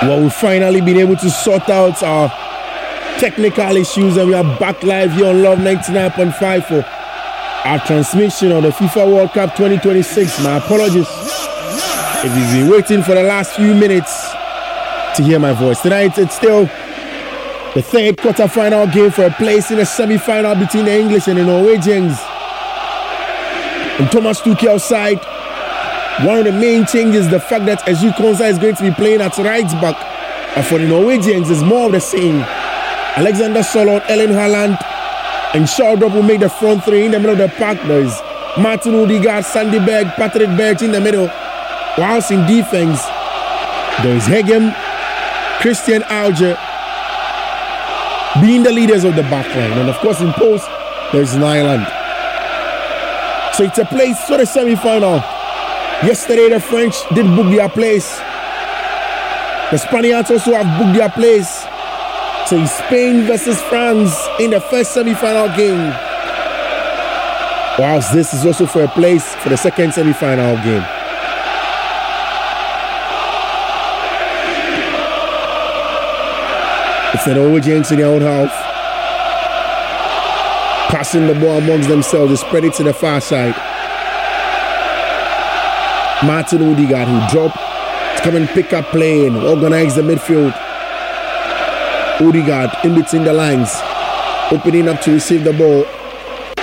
Well, we've finally been able to sort out our technical issues, and we are back live here on Love 99.5 for our transmission of the FIFA World Cup 2026. My apologies if you've been waiting for the last few minutes to hear my voice. Tonight, it's still the third quarter-final game for a place in the semi-final between the English and the Norwegians. And Thomas Tuchel side, one of the main changes is the fact that Eju Konsa is going to be playing at right back. And for the Norwegians, it's more of the same. Alexander Sørloth, Erling Haaland, and Shaldrup will make the front three. In the middle of the pack, there's Martin Odegaard, Sandy Berg, Patrick Berg in the middle. Whilst in defense, there's Hegem, Christian Auger being the leaders of the back line. And of course, in post, there's Nyland. So it's a place for the semi-final. Yesterday, the French did book their place. The Spaniards also have booked their place. So it's Spain versus France in the first semi-final game. Whilst this is also for a place for the second semi-final game. It's the Norwegians in their own half. Passing the ball amongst themselves, they spread it to the far side. Martin Odegaard, who dropped to come and pick up play and organize the midfield. Odegaard in between the lines, opening up to receive the ball.